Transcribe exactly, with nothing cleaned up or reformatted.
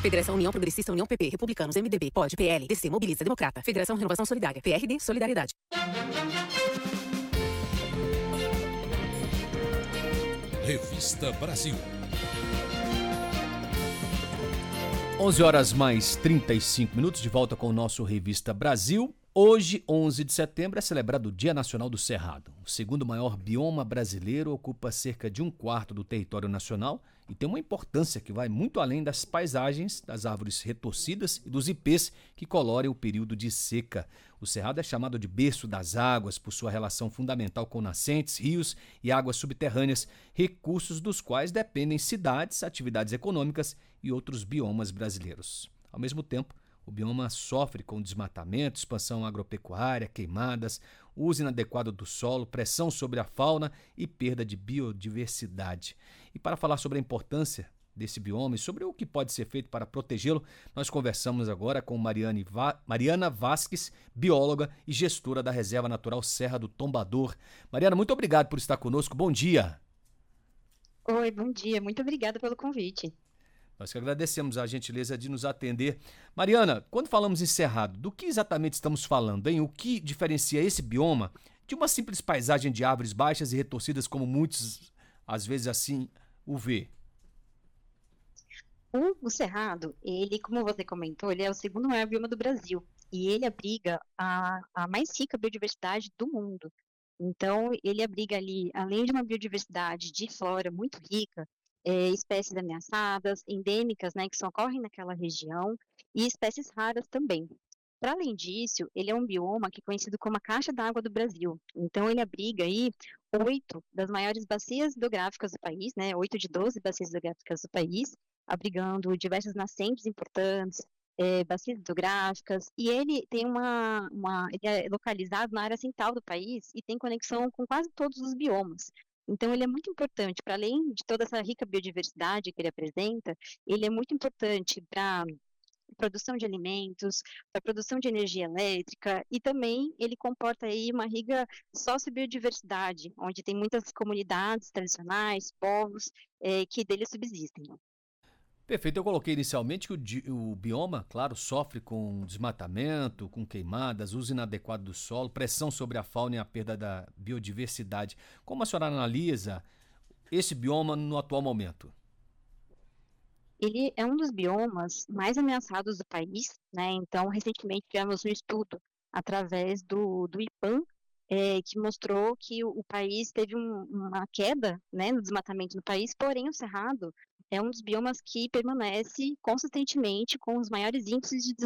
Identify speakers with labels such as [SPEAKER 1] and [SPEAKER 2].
[SPEAKER 1] Federação União Progressista, União P P, Republicanos, M D B, P O D, P L, D C, Mobiliza, Democrata. Federação Renovação Solidária, P R D, Solidariedade.
[SPEAKER 2] Revista Brasil.
[SPEAKER 3] onze horas mais trinta e cinco minutos, de volta com o nosso Revista Brasil. Hoje, onze de setembro, é celebrado o Dia Nacional do Cerrado. O segundo maior bioma brasileiro, ocupa cerca de um quarto do território nacional e tem uma importância que vai muito além das paisagens, das árvores retorcidas e dos ipês que colorem o período de seca. O Cerrado é chamado de berço das águas por sua relação fundamental com nascentes, rios e águas subterrâneas, recursos dos quais dependem cidades, atividades econômicas e outros biomas brasileiros. Ao mesmo tempo, o bioma sofre com desmatamento, expansão agropecuária, queimadas, uso inadequado do solo, pressão sobre a fauna e perda de biodiversidade. E para falar sobre a importância desse bioma e sobre o que pode ser feito para protegê-lo, nós conversamos agora com Mariane Va- Mariana Vasques, bióloga e gestora da Reserva Natural Serra do Tombador. Mariana, muito obrigado por estar conosco. Bom dia.
[SPEAKER 4] Oi, bom dia. Muito obrigada pelo convite.
[SPEAKER 3] Nós que agradecemos a gentileza de nos atender. Mariana, quando falamos em cerrado, do que exatamente estamos falando, hein? O que diferencia esse bioma de uma simples paisagem de árvores baixas e retorcidas, como muitos, às vezes assim, o vê?
[SPEAKER 4] O, o Cerrado, ele, como você comentou, ele é o segundo maior bioma do Brasil e ele abriga a, a mais rica biodiversidade do mundo. Então, ele abriga ali, além de uma biodiversidade de flora muito rica, é, espécies ameaçadas, endêmicas, né, que só ocorrem naquela região, e espécies raras também. Para além disso, ele é um bioma que é conhecido como a Caixa d'Água do Brasil. Então, ele abriga aí oito das maiores bacias hidrográficas do país, né, oito de doze bacias hidrográficas do país, abrigando diversas nascentes importantes, é, bacias hidrográficas, e ele tem uma, uma, ele é localizado na área central do país e tem conexão com quase todos os biomas. Então, ele é muito importante, para além de toda essa rica biodiversidade que ele apresenta, ele é muito importante para produção de alimentos, para produção de energia elétrica, e também ele comporta aí uma rica sociobiodiversidade, onde tem muitas comunidades tradicionais, povos, é, que dele subsistem.
[SPEAKER 3] Perfeito, eu coloquei inicialmente que o, di- o bioma, claro, sofre com desmatamento, com queimadas, uso inadequado do solo, pressão sobre a fauna e a perda da biodiversidade. Como a senhora analisa esse bioma no atual momento?
[SPEAKER 4] Ele é um dos biomas mais ameaçados do país, né? Então, recentemente tivemos um estudo através do, do IPAM, eh, que mostrou que o, o país teve um- uma queda, né, no desmatamento no país, porém o Cerrado é um dos biomas que permanece consistentemente com os maiores índices de